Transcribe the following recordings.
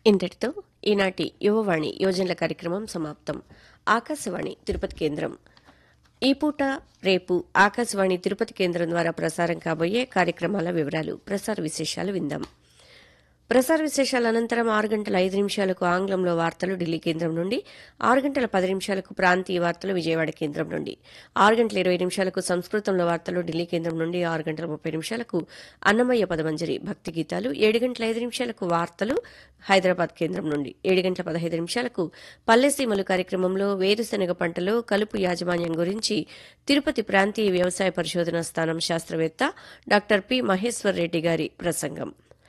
ఇంతటితో ఈనాటి యువవాణి యోజనల కార్యక్రమం సమాప్తం. ఆకాశవాణి తిరుపతి కేంద్రం. ఈ పూట రేపు ఆకాశవాణి తిరుపతి కేంద్రం ద్వారా ప్రసారం కాబోయే కార్యక్రమాల వివరాలు, ప్రసార విశేషాలు విందాం. ప్రసార విశేషాల అనంతరం 6:05 ఆంగ్లంలో వార్తలు ఢిల్లీ కేంద్రం నుండి, 6:10 ప్రాంతీయ వార్తలు విజయవాడ కేంద్రం నుండి, 6:20 సంస్కృతంలో వార్తలు ఢిల్లీ కేంద్రం నుండి, 6:30 అన్నమయ్య పదమంజరి భక్తి గీతాలు, 7:05 వార్తలు హైదరాబాద్ కేంద్రం నుండి, 7:15 పల్లెసీమలు కార్యక్రమంలో వేరుశెనగ పంటలో కలుపు యాజమాన్యం గురించి తిరుపతి ప్రాంతీయ వ్యవసాయ పరిశోధనా స్థానం శాస్త్రవేత్త డాక్టర్ పి. మహేశ్వర్ రెడ్డి గారి ప్రసంగం,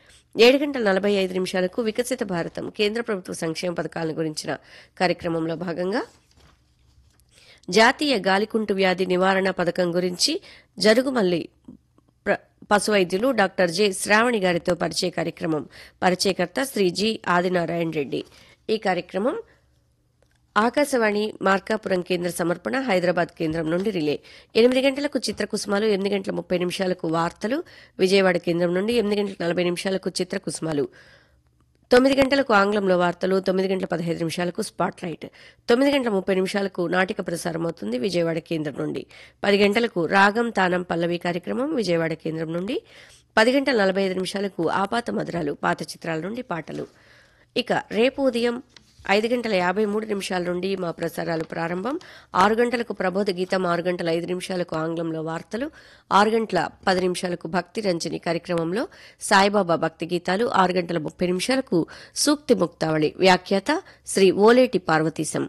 7:45 వికసిత భారతం కేంద్ర ప్రభుత్వ సంక్షేమ పథకాలను గురించిన కార్యక్రమంలో భాగంగా జాతీయ గాలికుంటు వ్యాధి నివారణ పథకం గురించి జరుగుమల్లి పశు వైద్యులు డాక్టర్ జె. శ్రావణి గారితో పరిచయ కార్యక్రమం. పరిచయకర్త శ్రీ జి. ఆదినారాయణ రెడ్డి. ఈ కార్యక్రమం ఆకాశవాణి మార్కాపురం కేంద్ర సమర్పణ, హైదరాబాద్ కేంద్రం నుండి రిలే. 8 చిత్రకుసుమాలు, 8:30 వార్తలు విజయవాడ కేంద్రం నుండి, 8:40 చిత్రకుసుమాలు, 9 ఆంగ్లంలో వార్తలు, 9:15 స్పాట్ లైట్, 9:30 నాటిక ప్రసారమవుతుంది విజయవాడ కేంద్రం నుండి. 10 రాగం తానం పల్లవి కార్యక్రమం విజయవాడ కేంద్రం నుండి. 10:45 ఆపాత మధురాలు పాత చిత్రాల నుండి పాటలు. ఇక రేపు ఉదయం 5:53 నుండి మా ప్రసారాలు ప్రారంభం. 6 గంటలకు ప్రబోధ గీతం, 6:05 ఆంగ్లంలో వార్తలు, 6:10 భక్తి రంజని కార్యక్రమంలో సాయిబాబా భక్తి గీతాలు, 6:30 సూక్తి ముక్తావళి వ్యాఖ్యాత శ్రీ ఓలేటి పార్వతీశం,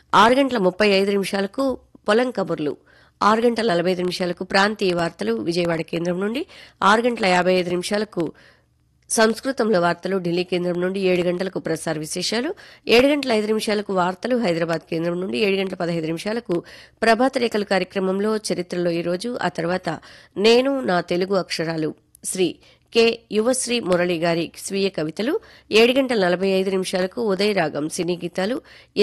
6:35 పొలం కబుర్లు, 6:45 ప్రాంతీయ వార్తలు విజయవాడ కేంద్రం నుండి, 6:55 సంస్కృతంలో వార్తలు ఢిల్లీ కేంద్రం నుండి, 7 గంటలకు ప్రసార విశేషాలు, 7:05 వార్తలు హైదరాబాద్ కేంద్రం నుండి, 7:15 ప్రభాత రేఖలు కార్యక్రమంలో చరిత్రలో ఈరోజు, ఆ తర్వాత నేను నా తెలుగు అక్షరాలు శ్రీ కె. యువశ్రీ మురళి గారి స్వీయ కవితలు, 7:45 ఉదయరాగం సినీ గీతాలు,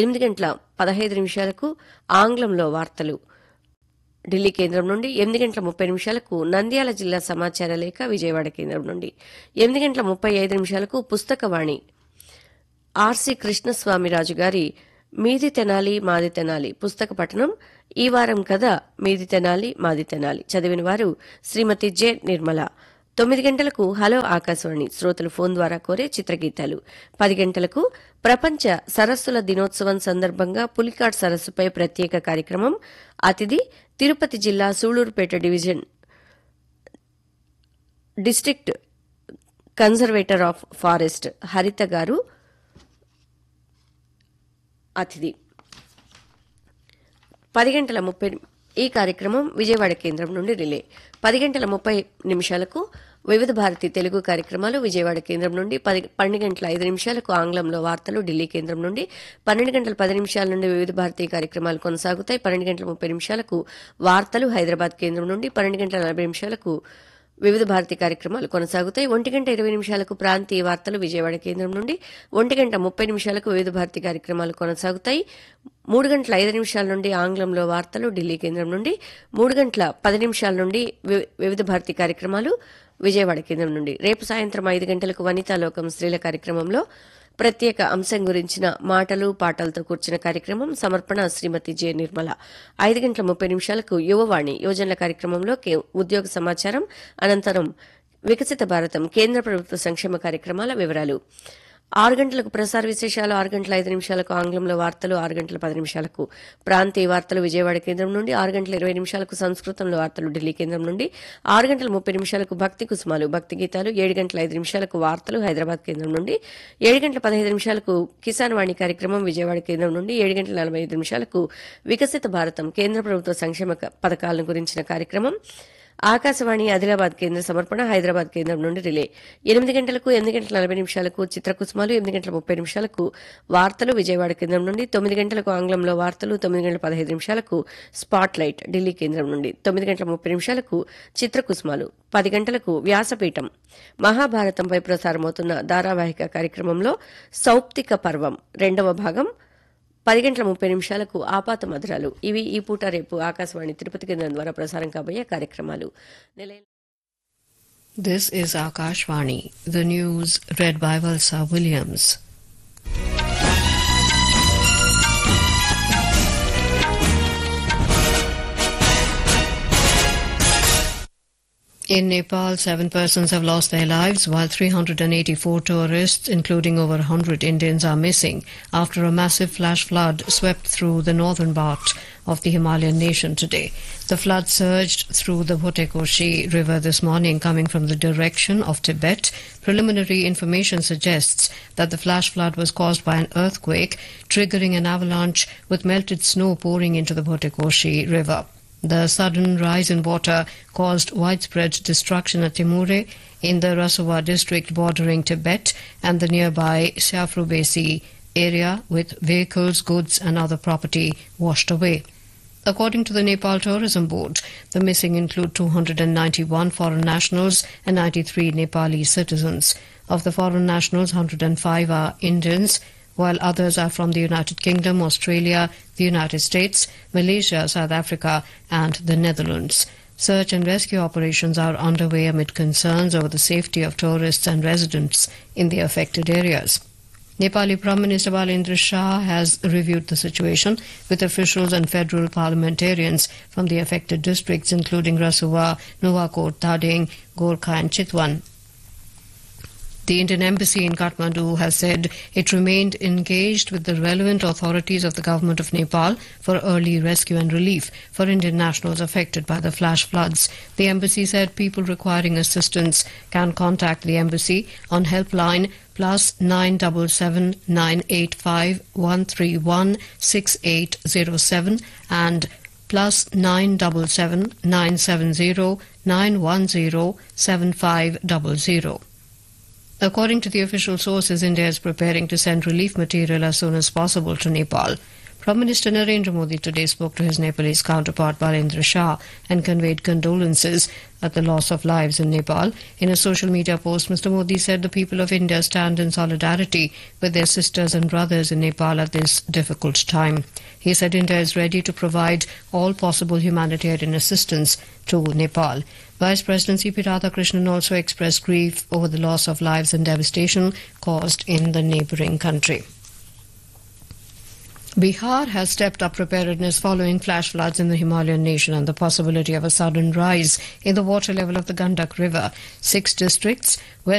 8:15 ఆంగ్లంలో వార్తలు ఢిల్లీ కేంద్రం నుండి, 8:30 నంద్యాల జిల్లా సమాచార లేఖ విజయవాడ కేంద్రం నుండి, 8:35 పుస్తకవాణి ఆర్సి కృష్ణస్వామిరాజు గారి మీది తెనాలి మాది తెనాలి పుస్తక పఠనం. ఈ వారం కథ మీది తెనాలి మాది తెనాలి. చదివిన వారు శ్రీమతి జె. నిర్మల. 9 హలో ఆకాశవాణి శ్రోతలు ఫోన్ ద్వారా కోరే చిత్రగీతాలు. 10 ప్రపంచ సరస్సుల దినోత్సవం సందర్భంగా పులికాట్ సరస్సుపై ప్రత్యేక కార్యక్రమం. అతిథి తిరుపతి జిల్లా Sullurpeta division district conservator of forest హరిత గారు అతిథి. 10:30 ఈ కార్యక్రమం విజయవాడ కేంద్రం నుండి రిలే. 10:30 వివిధ భారతి తెలుగు కార్యక్రమాలు విజయవాడ కేంద్రం నుండి, 12:05 ఆంగ్లంలో వార్తలు ఢిల్లీ కేంద్రం నుండి, 12:10 నుండి వివిధ భారతీయ కార్యక్రమాలు కొనసాగుతాయి. 12:30 వార్తలు హైదరాబాద్ కేంద్రం నుండి, 12:40 వివిధ భారతీ కార్యక్రమాలు కొనసాగుతాయి. 1:20 ప్రాంతీయ వార్తలు విజయవాడ కేంద్రం నుండి, 1:30 వివిధ భారతీ కార్యక్రమాలు కొనసాగుతాయి. 3:05 నుండి ఆంగ్లంలో వార్తలు ఢిల్లీ కేంద్రం నుండి, 3:10 నుండి వివిధ భారతీ కార్యక్రమాలు విజయవాడ కేంద్రం నుండి. రేపు సాయంత్రం 5 గంటలకు వనితాలోకం స్త్రీల కార్యక్రమంలో ప్రత్యేక అంశం గురించిన మాటలు పాటలతో కూర్చున్న కార్యక్రమం. సమర్పణ శ్రీమతి జె. నిర్మల. 5:30 యువవాణి యోజనల కార్యక్రమంలో ఉద్యోగ సమాచారం, అనంతరం వికసిత భారతం కేంద్ర ప్రభుత్వ సంక్షేమ కార్యక్రమాల వివరాలు. 6 గంటలకు ప్రసార విశేషాలు, 6:05 ఆంగ్లంలో వార్తలు, 6:10 ప్రాంతీయ వార్తలు విజయవాడ కేంద్రం నుండి, 6:20 సంస్కృతంలో వార్తలు ఢిల్లీ కేంద్రం నుండి, 6:30 భక్తి కుసుమాలు భక్తి గీతాలు, 7:05 వార్తలు హైదరాబాద్ కేంద్రం నుండి, 7:15 కిసాన్ వాణి కార్యక్రమం విజయవాడ కేంద్రం నుండి, 7:45 వికసిత భారతం కేంద్ర ప్రభుత్వ సంక్షేమ పథకాలను గురించిన కార్యక్రమం ఆకాశవాణి ఆదిలాబాద్ కేంద్ర సమర్పణ, హైదరాబాద్ కేంద్రం నుండి రిలే. 8 గంటలకు, 8:40 చిత్రకుసుమాలు, 8:30 వార్తలు విజయవాడ కేంద్రం నుండి, 9 ఆంగ్లంలో వార్తలు, 9:15 స్పాట్ లైట్ ఢిల్లీ కేంద్రం నుండి, 9:30 చిత్రకుసుమాలు, 10 గంటలకు వ్యాసపీఠం మహాభారతంపై ప్రసారమవుతున్న ధారావాహిక కార్యక్రమంలో సౌప్తిక పర్వం 2వ భాగం, 10:30 ఆపాత మధురాలు. ఇవి ఈ పూట రేపు ఆకాశవాణి తిరుపతి కేంద్రం ద్వారా ప్రసారం కాబోయే కార్యక్రమాలు. This is Akashvani, the news read by Valsa Williams. In Nepal, 7 persons have lost their lives, while 384 tourists, including over 100 Indians, are missing after a massive flash flood swept through the northern part of the Himalayan nation today. The flood surged through the Bhotekoshi River this morning, coming from the direction of Tibet. Preliminary information suggests that the flash flood was caused by an earthquake, triggering an avalanche with melted snow pouring into the Bhotekoshi River. The sudden rise in water caused widespread destruction at Timure in the Rasuwa district bordering Tibet and the nearby Siafrubesi area, with vehicles, goods and other property washed away. According to the Nepal Tourism Board, the missing include 291 foreign nationals and 93 Nepali citizens. Of the foreign nationals, 105 are Indians, while others are from the United Kingdom, Australia, the United States, Malaysia, South Africa and the Netherlands. Search and rescue operations are underway amid concerns over the safety of tourists and residents in the affected areas. Nepali Prime Minister Balendra Shah has reviewed the situation with officials and federal parliamentarians from the affected districts, including Rasuwa, Nuwakot, Tading, Gorkha and Chitwan. The Indian Embassy in Kathmandu has said it remained engaged with the relevant authorities of the government of Nepal for early rescue and relief for Indian nationals affected by the flash floods. The embassy said people requiring assistance can contact the embassy on helpline +977 985 131 6807 and +977 970 910 7500. According to the official sources, India is preparing to send relief material as soon as possible to Nepal. Prime Minister Narendra Modi today spoke to his Nepalese counterpart Balendra Shah and conveyed condolences at the loss of lives in Nepal. In a social media post, Mr. Modi said the people of India stand in solidarity with their sisters and brothers in Nepal at this difficult time. He said India is ready to provide all possible humanitarian assistance to Nepal. Vice President C.P. Radhakrishnan also expressed grief over the loss of lives and devastation caused in the neighbouring country. Bihar has stepped up preparedness following flash floods in the Himalayan nation and the possibility of a sudden rise in the water level of the Gandak River. 6 districts, West